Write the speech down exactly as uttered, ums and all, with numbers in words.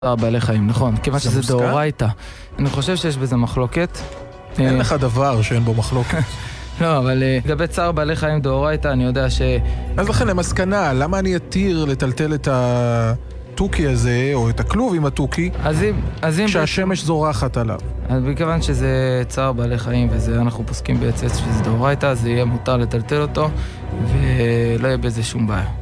צער בעלי חיים, נכון, כיוון שזה דאורייתא. אני חושב שיש בזה מחלוקת. אין לך דבר שאין בו מחלוקת. לא, אבל לגבי צער בעלי חיים דאורייתא, אני יודע ש... אז לכן למסקנה, למה אני אתיר לטלטל את הטוקי הזה, או את הכלוב עם הטוקי, כשהשמש זורחת עליו? אז מכיוון שזה צער בעלי חיים, ואנחנו פוסקים בעצם שזה דאורייתא, אז יהיה מותר לטלטל אותו, ולא יהיה בזה שום בעיה.